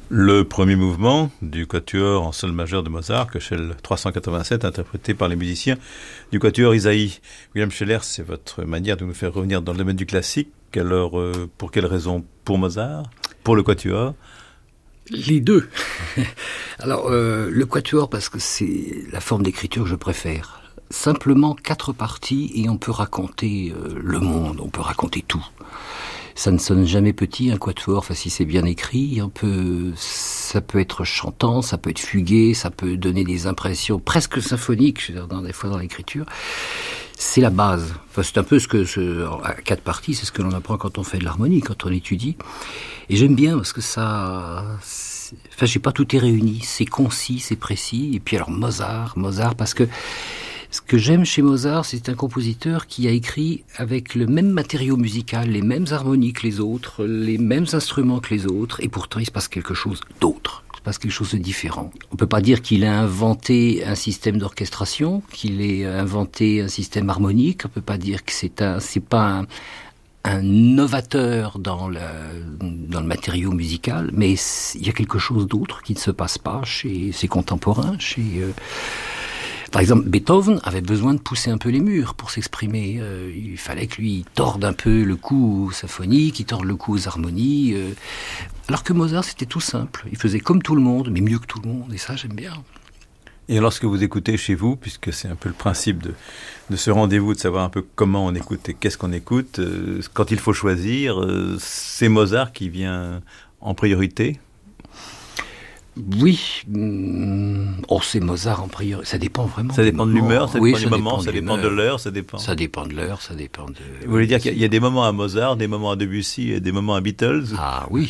Le premier mouvement du quatuor en sol majeur de Mozart, Köchel 387, interprété par les musiciens du quatuor Isaïe. William Scheller, c'est votre manière de nous faire revenir dans le domaine du classique. Alors, pour quelle raison? Pour Mozart? Pour le quatuor? Les deux. Alors, le quatuor, parce que c'est la forme d'écriture que je préfère. Simplement 4 parties et on peut raconter le monde, on peut raconter tout. Ça ne sonne jamais petit, un quatuor, enfin si c'est bien écrit, ça peut être chantant, ça peut être fugué, ça peut donner des impressions presque symphoniques, je veux dire, des fois dans l'écriture. C'est la base. Enfin, c'est un peu à 4 parties, c'est ce que l'on apprend quand on fait de l'harmonie, quand on étudie. Et j'aime bien parce que j'ai pas tout est réuni, c'est concis, c'est précis. Et puis alors Mozart, parce que ce que j'aime chez Mozart, c'est un compositeur qui a écrit avec le même matériau musical, les mêmes harmonies que les autres, les mêmes instruments que les autres, et pourtant il se passe quelque chose d'autre. Il se passe quelque chose de différent. On peut pas dire qu'il a inventé un système d'orchestration, qu'il ait inventé un système harmonique. On peut pas dire que c'est pas un novateur dans le matériau musical, mais il y a quelque chose d'autre qui ne se passe pas chez ses contemporains, Par exemple, Beethoven avait besoin de pousser un peu les murs pour s'exprimer. Il fallait que lui torde un peu le cou aux symphonies, qu'il torde le cou aux harmonies. Alors que Mozart, c'était tout simple. Il faisait comme tout le monde, mais mieux que tout le monde. Et ça, j'aime bien. Et lorsque vous écoutez chez vous, puisque c'est un peu le principe de ce rendez-vous, de savoir un peu comment on écoute et qu'est-ce qu'on écoute, quand il faut choisir, c'est Mozart qui vient en priorité? Oui, c'est Mozart en priorité. Ça dépend vraiment. Ça dépend de l'humeur, ça dépend du moment, ça dépend de l'heure, ça dépend. Ça dépend de l'heure, ça dépend de. Vous voulez dire qu'il y a des moments à Mozart, des moments à Debussy et des moments à Beatles? Ah oui.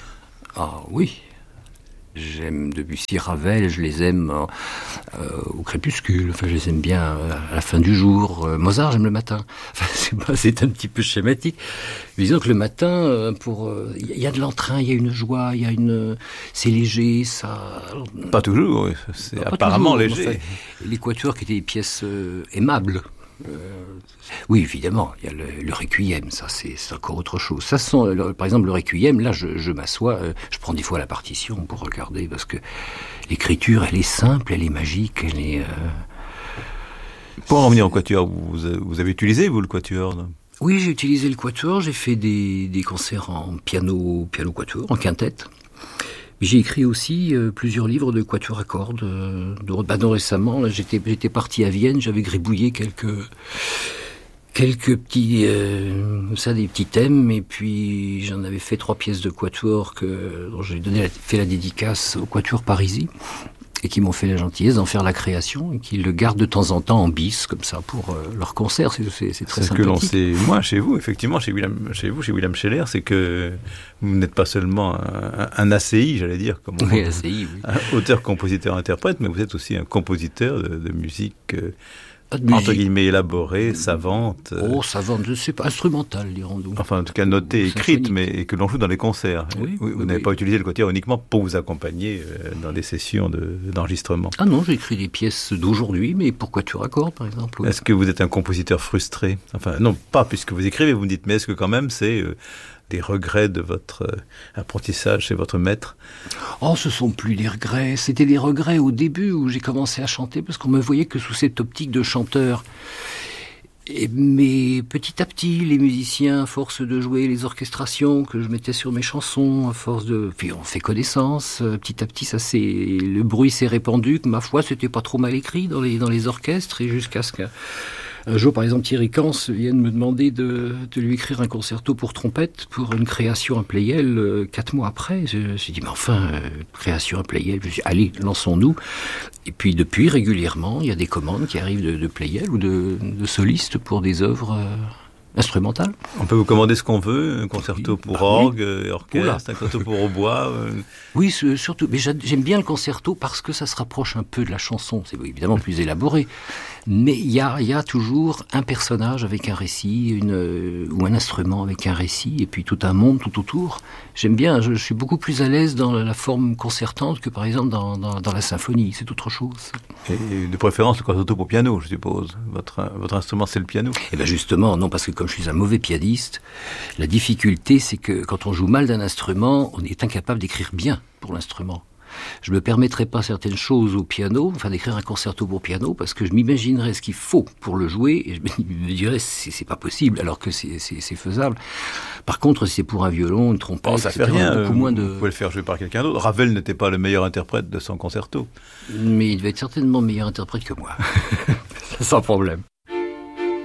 J'aime Debussy, Ravel, je les aime au crépuscule, enfin je les aime bien à la fin du jour. Mozart, j'aime le matin. Enfin, c'est un petit peu schématique. Mais disons que le matin, il y a de l'entrain, il y a une joie, c'est léger, ça. Pas toujours, c'est apparemment toujours, léger. Enfin, les quatuors qui étaient des pièces aimables. Oui, évidemment, il y a le requiem, ça c'est encore autre chose. Par exemple, le requiem, là je m'assois, je prends des fois la partition pour regarder, parce que l'écriture, elle est simple, elle est magique, elle est... Pour en revenir au quatuor, vous avez utilisé, vous, le quatuor, là? Oui, j'ai utilisé le quatuor, j'ai fait des concerts en piano quatuor, en quintette. J'ai écrit aussi plusieurs livres de quatuor à cordes. Récemment, là, j'étais parti à Vienne, j'avais gribouillé quelques petits, des petits thèmes, et puis j'en avais fait 3 pièces de quatuor dont j'ai fait la dédicace au quatuor Parisi, et qui m'ont fait la gentillesse d'en faire la création, et qui le gardent de temps en temps en bis, comme ça, pour leur concert. C'est très sympathique. C'est ce que l'on sait, moi, chez vous, effectivement, chez William Scheller, c'est que vous n'êtes pas seulement un ACI, j'allais dire, comme on dit, ACI, oui. Un auteur, compositeur, interprète, mais vous êtes aussi un compositeur de musique... entre guillemets élaborée, savante. Savante, je ne sais pas, instrumentale, dirons-nous. Enfin, en tout cas, notée, écrite, mais que l'on joue dans les concerts. Vous n'avez pas utilisé le quatuor uniquement pour vous accompagner dans des sessions d'enregistrement. Ah non, j'ai écrit des pièces d'aujourd'hui, mais pour quatuor à cordes, par exemple. Oui. Est-ce que vous êtes un compositeur frustré? Enfin, non, pas puisque vous écrivez, vous me dites, mais est-ce que quand même c'est... des regrets de votre apprentissage chez votre maître? Ce sont plus des regrets. C'était des regrets au début où j'ai commencé à chanter, parce qu'on me voyait que sous cette optique de chanteur. Mais petit à petit, les musiciens, à force de jouer les orchestrations que je mettais sur mes chansons, puis on fait connaissance. Petit à petit, le bruit s'est répandu. Que ma foi, c'était pas trop mal écrit dans les orchestres, et jusqu'à ce qu'un jour, par exemple, Thierry Cans vienne me demander de lui écrire un concerto pour trompette, pour une création à Pleyel 4 mois après. J'ai dit, mais enfin, création à Pleyel. Je me suis dit, allez, lançons-nous. Et puis depuis, régulièrement, il y a des commandes qui arrivent de Pleyel ou de solistes pour des œuvres instrumentales. On peut vous commander ce qu'on veut, un concerto pour orgue, orchestre, un concerto pour hautbois. Oui, surtout. Mais j'aime bien le concerto parce que ça se rapproche un peu de la chanson. C'est évidemment plus élaboré. Mais il y a toujours un personnage avec un récit, ou un instrument avec un récit, et puis tout un monde tout autour. J'aime bien, je suis beaucoup plus à l'aise dans la forme concertante que par exemple dans la symphonie, c'est autre chose. Et de préférence le concerto pour piano, je suppose. Votre instrument, c'est le piano. Eh bien justement, non, parce que comme je suis un mauvais pianiste, la difficulté c'est que quand on joue mal d'un instrument, on est incapable d'écrire bien pour l'instrument. Je me permettrai pas certaines choses au piano, enfin d'écrire un concerto pour piano, parce que je m'imaginerais ce qu'il faut pour le jouer, et je me dirais c'est pas possible, alors que c'est faisable. Par contre, si c'est pour un violon, une trompette, ça fait rien. Beaucoup moins de... Vous pouvez le faire jouer par quelqu'un d'autre. Ravel n'était pas le meilleur interprète de son concerto. Mais il devait être certainement meilleur interprète que moi, sans problème.